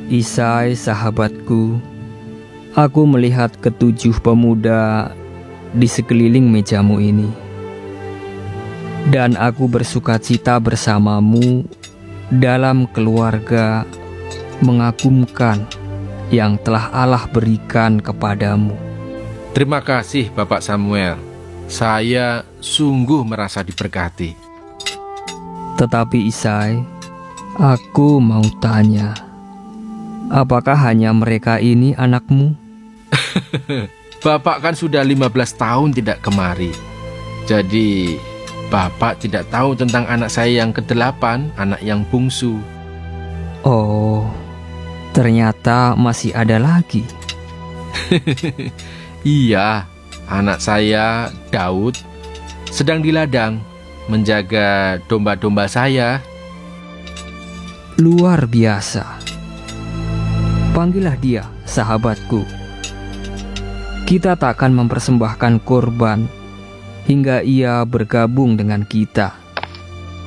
Isai, sahabatku, aku melihat ketujuh pemuda di sekeliling mejamu ini. Dan aku bersukacita bersamamu dalam keluarga mengagumkan yang telah Allah berikan kepadamu. Terima kasih Bapak Samuel. Saya sungguh merasa diberkati. Tetapi Isai, aku mau tanya, apakah hanya mereka ini anakmu? Bapak kan sudah 15 tahun tidak kemari. Jadi Bapak tidak tahu tentang anak saya yang ke-8, anak yang bungsu. Oh, ternyata masih ada lagi. Iya, anak saya Daud sedang di ladang menjaga domba-domba saya. Luar biasa. Panggillah dia, sahabatku. Kita tak akan mempersembahkan korban hingga ia bergabung dengan kita.